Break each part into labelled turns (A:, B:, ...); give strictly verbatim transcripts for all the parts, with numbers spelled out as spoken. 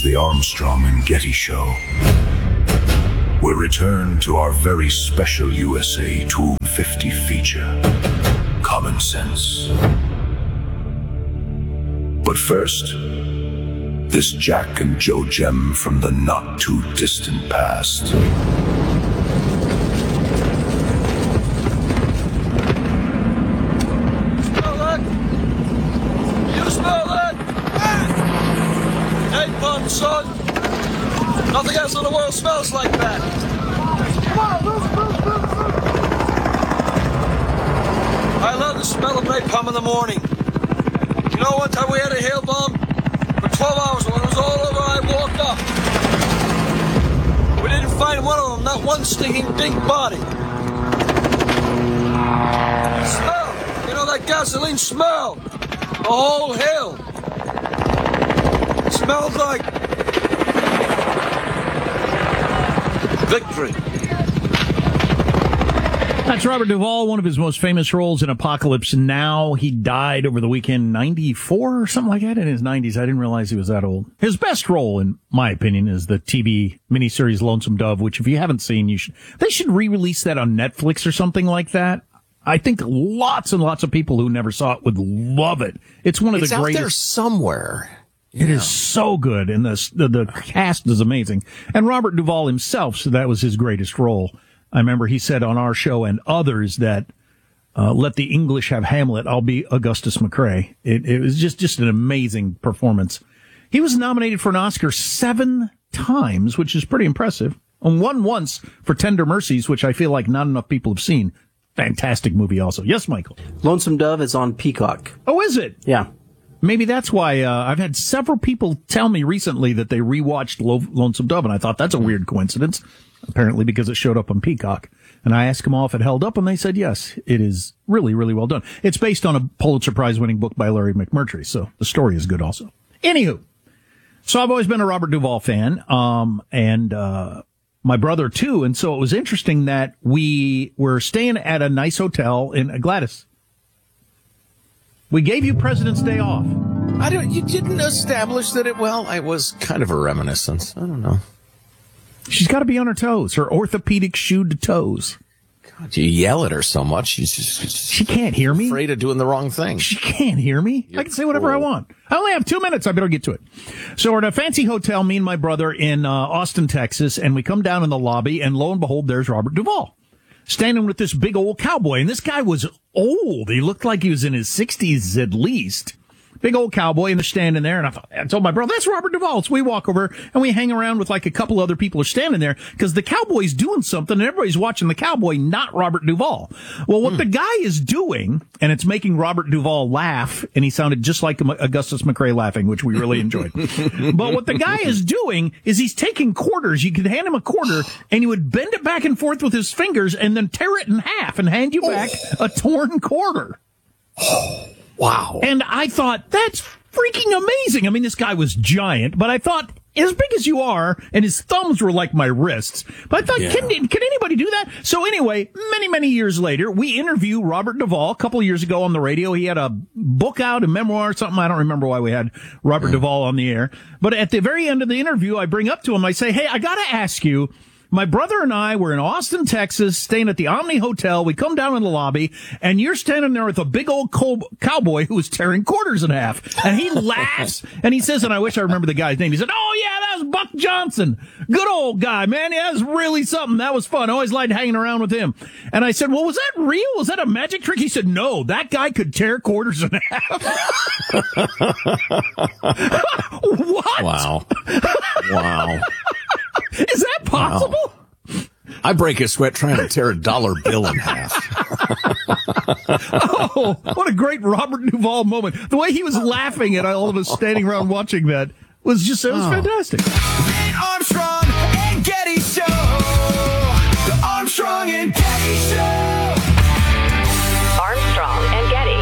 A: the Armstrong and Getty Show. We return to our very special U S A two fifty feature, Common Sense. But first, this Jack and Joe gem from the not-too-distant past.
B: Smell that? You smell that? Napalm, son. Nothing else in the world smells like that. Come on, move, move, move, move. I love the smell of napalm in the morning. You know, one time we had a hail bomb for twelve hours. When it was all over, I woke up. We didn't find one of them, not one stinking big body. Smell, you know that gasoline smell? The whole hill. It smells like victory.
C: That's Robert Duvall, one of his most famous roles in Apocalypse Now. He died over the weekend, ninety-four or something like that, in his nineties. I didn't realize he was that old. His best role, in my opinion, is the T V miniseries Lonesome Dove, which if you haven't seen, you should, they should re-release that on Netflix or something like that. I think lots and lots of people who never saw it would love it. It's one of
D: it's
C: the greatest.
D: It's out there somewhere.
C: It
D: yeah.
C: is so good, and the, the the cast is amazing. And Robert Duvall himself said that was his greatest role. I remember he said on our show and others that uh, let the English have Hamlet, I'll be Augustus McCrae. It, it was just, just an amazing performance. He was nominated for an Oscar seven times, which is pretty impressive, and won once for Tender Mercies, which I feel like not enough people have seen. Fantastic movie also. Yes, Michael?
E: Lonesome Dove is on Peacock.
C: Oh, is it?
E: Yeah.
C: Maybe that's why uh, I've had several people tell me recently that they rewatched Lo- Lonesome Dove, and I thought that's a weird coincidence, apparently because it showed up on Peacock. And I asked them all if it held up, and they said yes, it is really, really well done. It's based on a Pulitzer Prize-winning book by Larry McMurtry, so the story is good also. Anywho, so I've always been a Robert Duvall fan, um, and uh my brother too, and so it was interesting that we were staying at a nice hotel in uh, Gladys. We gave you President's Day off.
D: I don't. You didn't establish that it. Well, it was kind of a reminiscence. I don't know.
C: She's got to be on her toes, her orthopedic shoed toes.
D: God, you yell at her so much. She's just, she's
C: she can't hear me.
D: Afraid of doing the wrong thing.
C: She can't hear me. You're I can say whatever cool. I want. I only have two minutes. I better get to it. So we're at a fancy hotel, me and my brother in uh, Austin, Texas, and we come down in the lobby, and lo and behold, there's Robert Duvall standing with this big old cowboy. And this guy was old. He looked like he was in his sixties at least. Big old cowboy, and they're standing there, and I, thought, I told my brother, that's Robert Duvall. So we walk over, and we hang around with like a couple other people are standing there, because the cowboy's doing something, and everybody's watching the cowboy, not Robert Duvall. Well, what hmm. the guy is doing, and it's making Robert Duvall laugh, and he sounded just like Augustus McCrae laughing, which we really enjoyed. But what the guy is doing is he's taking quarters. You could hand him a quarter, and he would bend it back and forth with his fingers, and then tear it in half, and hand you back a torn quarter.
D: Wow.
C: And I thought, that's freaking amazing. I mean, this guy was giant, but I thought, as big as you are, and his thumbs were like my wrists. But I thought, yeah. can, can anybody do that? So anyway, many, many years later, we interview Robert Duvall a couple of years ago on the radio. He had a book out, a memoir or something. I don't remember why we had Robert yeah. Duvall on the air. But at the very end of the interview, I bring up to him, I say, hey, I got to ask you, my brother and I were in Austin, Texas, staying at the Omni Hotel. We come down in the lobby, and you're standing there with a big old co- cowboy who was tearing quarters in half. And he laughs, and he says, and I wish I remember the guy's name. He said, oh, yeah, that was Buck Johnson. Good old guy, man. Yeah, that was really something. That was fun. I always liked hanging around with him. And I said, well, was that real? Was that a magic trick? He said, no, that guy could tear quarters in half. What?
D: Wow. Wow.
C: Is that possible?
D: Wow. I break a sweat trying to tear a dollar bill in half.
C: Oh, what a great Robert Duvall moment. The way he was laughing at all of us standing around watching that was just, it was oh. fantastic.
F: The Armstrong and Getty Show. The Armstrong and Getty Show.
G: Armstrong and Getty.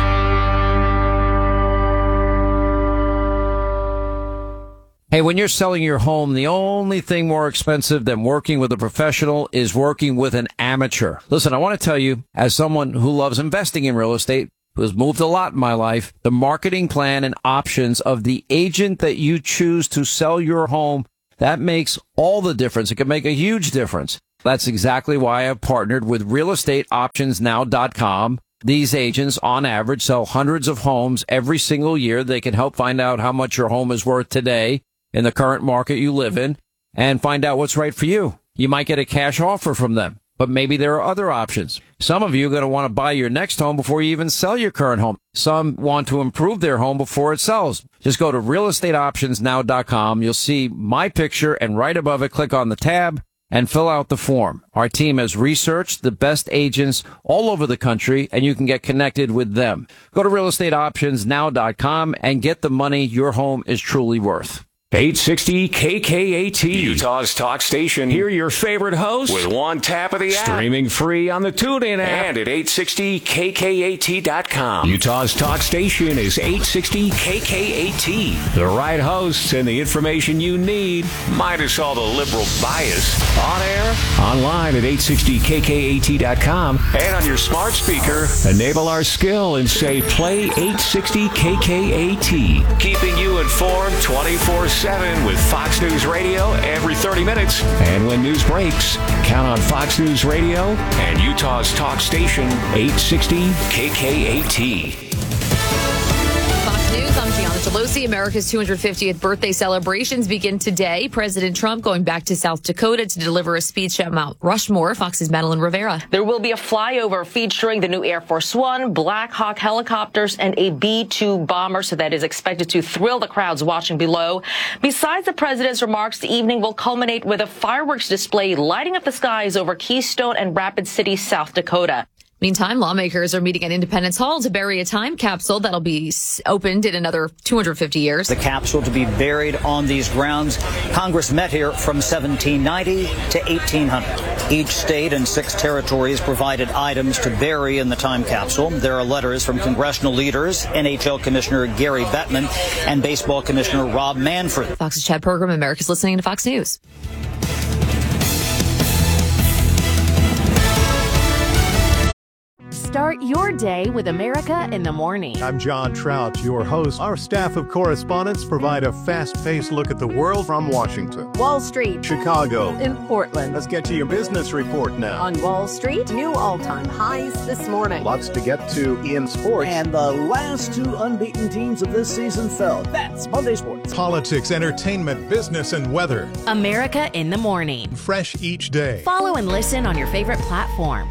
H: Hey, when you're selling your home, the only thing more expensive than working with a professional is working with an amateur. Listen, I want to tell you, as someone who loves investing in real estate, who's moved a lot in my life, the marketing plan and options of the agent that you choose to sell your home, that makes all the difference. It can make a huge difference. That's exactly why I've partnered with real estate options now dot com. These agents, on average, sell hundreds of homes every single year. They can help find out how much your home is worth today in the current market you live in and find out what's right for you. You might get a cash offer from them, but maybe there are other options. Some of you are going to want to buy your next home before you even sell your current home. Some want to improve their home before it sells. Just go to real estate options now dot com. You'll see my picture, and right above it, click on the tab and fill out the form. Our team has researched the best agents all over the country, and you can get connected with them. Go to real estate options now dot com and get the money your home is truly worth.
G: eight sixty K K A T, Utah's talk station. Hear your favorite host with one tap of the app. Streaming free on the TuneIn app and at eight sixty K K A T dot com. Utah's talk station is eight sixty K K A T. The right hosts and the information you need, minus all the liberal bias. On air, online at eight sixty K K A T dot com, and on your smart speaker, enable our skill and say play eight sixty K K A T. Keeping you informed twenty-four seven with Fox News Radio every thirty minutes. And when news breaks, count on Fox News Radio and Utah's talk station, eight sixty K K A T.
I: Fox News, I'm Gianna Gelosi. America's two hundred fiftieth birthday celebrations begin today. President Trump going back to South Dakota to deliver a speech at Mount Rushmore. Fox's Madeline Rivera.
J: There will be a flyover featuring the new Air Force One, Black Hawk helicopters, and a B two bomber, so that is expected to thrill the crowds watching below. Besides the president's remarks, the evening will culminate with a fireworks display lighting up the skies over Keystone and Rapid City, South Dakota.
I: Meantime, lawmakers are meeting at Independence Hall to bury a time capsule that'll be opened in another two hundred fifty years.
K: The capsule to be buried on these grounds. Congress met here from seventeen ninety to eighteen hundred. Each state and six territories provided items to bury in the time capsule. There are letters from congressional leaders, N H L Commissioner Gary Bettman, and Baseball Commissioner Rob Manfred.
I: Fox's Chad Pergram, America's listening to Fox News.
L: Start your day with America in the Morning.
M: I'm John Trout, your host. Our staff of correspondents provide a fast-paced look at the world from Washington,
L: Wall Street,
M: Chicago,
L: in Portland.
M: Let's get to your business report now.
L: On Wall Street, new all-time highs this morning.
M: Lots to get to in sports.
N: And the last two unbeaten teams of this season fell. That's Monday Sports.
M: Politics, entertainment, business, and weather.
L: America in the Morning.
M: Fresh each day.
L: Follow and listen on your favorite platform.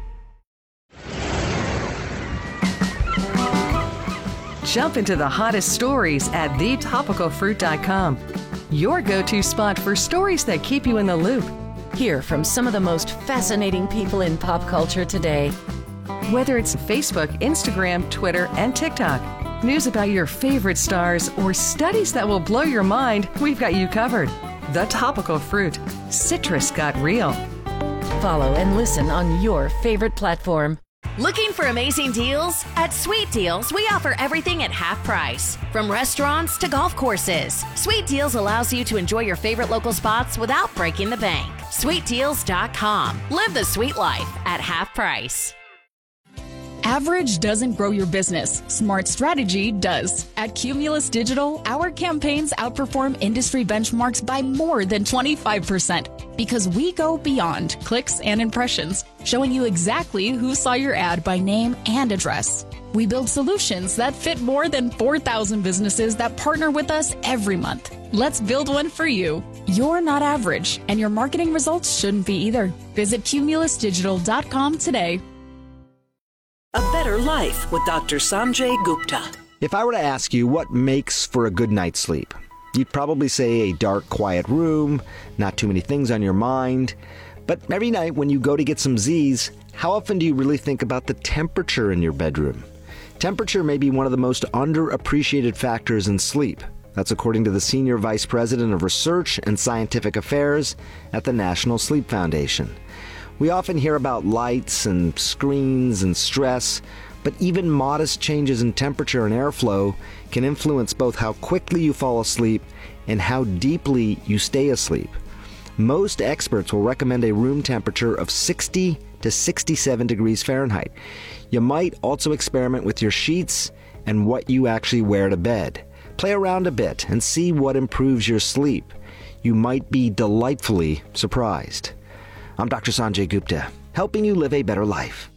O: Jump into the hottest stories at the topical fruit dot com. Your go-to spot for stories that keep you in the loop.
L: Hear from some of the most fascinating people in pop culture today.
O: Whether it's Facebook, Instagram, Twitter, and TikTok, news about your favorite stars, or studies that will blow your mind, we've got you covered. The Topical Fruit. Citrus got real.
L: Follow and listen on your favorite platform. Looking for amazing deals? At Sweet Deals, we offer everything at half price. From restaurants to golf courses, Sweet Deals allows you to enjoy your favorite local spots without breaking the bank. sweet deals dot com. Live the sweet life at half price.
P: Average doesn't grow your business. Smart strategy does. At Cumulus Digital, our campaigns outperform industry benchmarks by more than twenty-five percent because we go beyond clicks and impressions, showing you exactly who saw your ad by name and address. We build solutions that fit more than four thousand businesses that partner with us every month. Let's build one for you. You're not average, and your marketing results shouldn't be either. Visit cumulus digital dot com today.
Q: A Better Life with Doctor Sanjay Gupta.
R: If I were to ask you what makes for a good night's sleep, you'd probably say a dark, quiet room, not too many things on your mind. But every night when you go to get some Z's, how often do you really think about the temperature in your bedroom? Temperature may be one of the most underappreciated factors in sleep. That's according to the Senior Vice President of Research and Scientific Affairs at the National Sleep Foundation. We often hear about lights and screens and stress, but even modest changes in temperature and airflow can influence both how quickly you fall asleep and how deeply you stay asleep. Most experts will recommend a room temperature of sixty to sixty-seven degrees Fahrenheit. You might also experiment with your sheets and what you actually wear to bed. Play around a bit and see what improves your sleep. You might be delightfully surprised. I'm Doctor Sanjay Gupta, helping you live a better life.